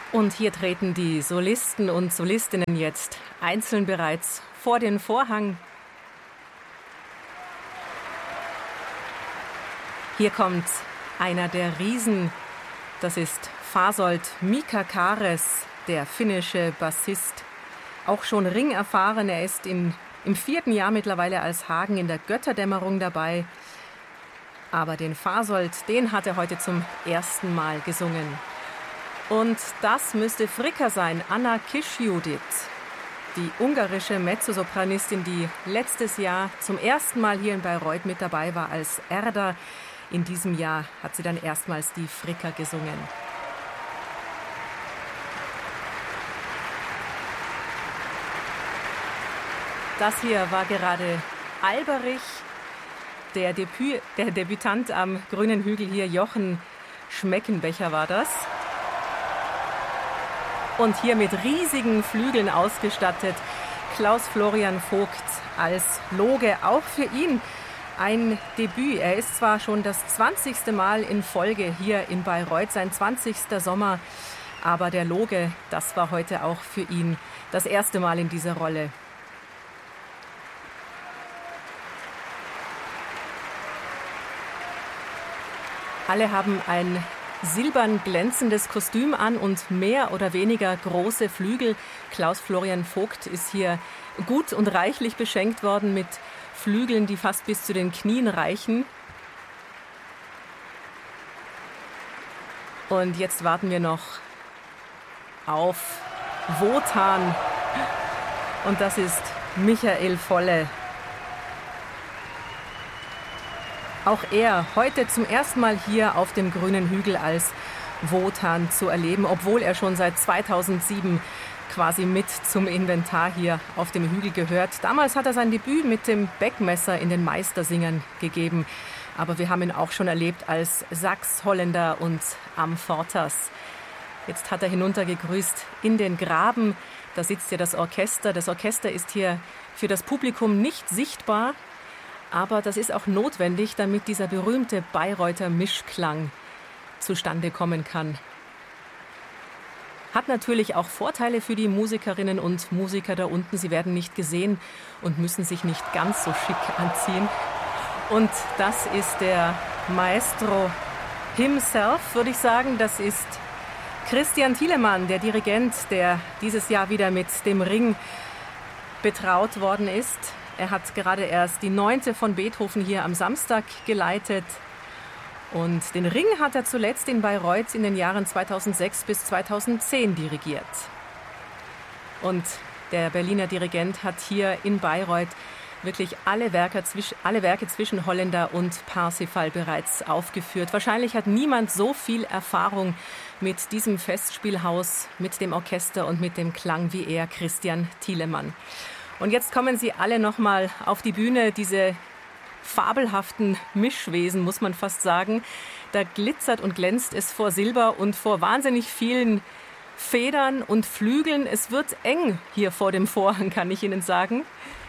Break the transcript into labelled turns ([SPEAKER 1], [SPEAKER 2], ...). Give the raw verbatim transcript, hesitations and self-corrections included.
[SPEAKER 1] Und hier treten die Solisten und Solistinnen jetzt einzeln bereits vor den Vorhang. Hier kommt einer der Riesen, das ist Fasold Mika Kares, der finnische Bassist. Auch schon ringerfahren, er ist in, im vierten Jahr mittlerweile als Hagen in der Götterdämmerung dabei. Aber den Fasold, den hat er heute zum ersten Mal gesungen. Und das müsste Fricka sein, Anna Kis-Judit, die ungarische Mezzosopranistin, die letztes Jahr zum ersten Mal hier in Bayreuth mit dabei war als Erda. In diesem Jahr hat sie dann erstmals die Fricka gesungen. Das hier war gerade Alberich, der, Debüt, der Debütant am Grünen Hügel hier, Jochen Schmeckenbecher war das. Und hier mit riesigen Flügeln ausgestattet, Klaus Florian Vogt als Loge, auch für ihn ein Debüt. Er ist zwar schon das zwanzigste Mal in Folge hier in Bayreuth, sein zwanzigster Sommer, aber der Loge, das war heute auch für ihn das erste Mal in dieser Rolle. Alle haben ein silbern glänzendes Kostüm an und mehr oder weniger große Flügel. Klaus Florian Vogt ist hier gut und reichlich beschenkt worden mit Flügeln, die fast bis zu den Knien reichen. Und jetzt warten wir noch auf Wotan. Und das ist Michael Volle. Auch er heute zum ersten Mal hier auf dem Grünen Hügel als Wotan zu erleben, obwohl er schon seit zweitausendsieben quasi mit zum Inventar hier auf dem Hügel gehört. Damals hat er sein Debüt mit dem Beckmesser in den Meistersingern gegeben. Aber wir haben ihn auch schon erlebt als Sax, Holländer und Amfortas. Jetzt hat er hinuntergegrüßt in den Graben. Da sitzt ja das Orchester. Das Orchester ist hier für das Publikum nicht sichtbar. Aber das ist auch notwendig, damit dieser berühmte Bayreuther Mischklang zustande kommen kann. Hat natürlich auch Vorteile für die Musikerinnen und Musiker da unten. Sie werden nicht gesehen und müssen sich nicht ganz so schick anziehen. Und das ist der Maestro himself, würde ich sagen. Das ist Christian Thielemann, der Dirigent, der dieses Jahr wieder mit dem Ring betraut worden ist. Er hat gerade erst die neunte von Beethoven hier am Samstag geleitet. Und den Ring hat er zuletzt in Bayreuth in den Jahren zweitausendsechs bis zweitausendzehn dirigiert. Und der Berliner Dirigent hat hier in Bayreuth wirklich alle Werke, alle Werke zwischen Holländer und Parsifal bereits aufgeführt. Wahrscheinlich hat niemand so viel Erfahrung mit diesem Festspielhaus, mit dem Orchester und mit dem Klang wie er, Christian Thielemann. Und jetzt kommen sie alle noch mal auf die Bühne, diese fabelhaften Mischwesen, muss man fast sagen. Da glitzert und glänzt es vor Silber und vor wahnsinnig vielen Federn und Flügeln. Es wird eng hier vor dem Vorhang, kann ich Ihnen sagen.